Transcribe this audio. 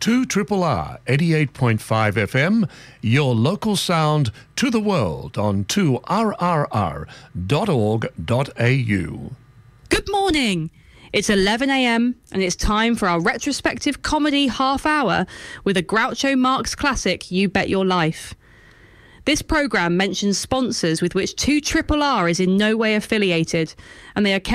2 R 88.5 FM, your local sound to the world on 2rrr.org.au. Good morning. It's 11 a.m. and it's time for our retrospective comedy half hour with a Groucho Marx classic, You Bet Your Life. This programme mentions sponsors with which 2RRR is in no way affiliated, and they are kept